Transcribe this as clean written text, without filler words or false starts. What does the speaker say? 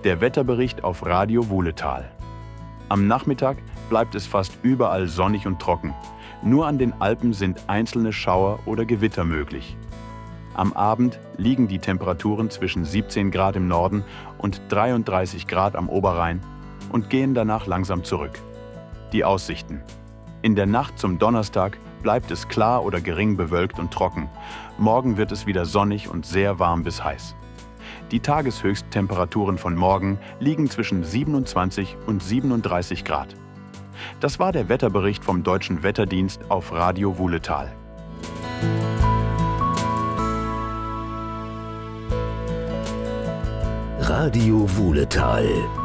Der Wetterbericht auf Radio Wuhletal. Am Nachmittag bleibt es fast überall sonnig und trocken. Nur an den Alpen sind einzelne Schauer oder Gewitter möglich. Am Abend liegen die Temperaturen zwischen 17 Grad im Norden und 33 Grad am Oberrhein und gehen danach langsam zurück. Die Aussichten. In der Nacht zum Donnerstag bleibt es klar oder gering bewölkt und trocken. Morgen wird es wieder sonnig und sehr warm bis heiß. Die Tageshöchsttemperaturen von morgen liegen zwischen 27 und 37 Grad. Das war der Wetterbericht vom Deutschen Wetterdienst auf Radio Wuhletal. Radio Wuhletal.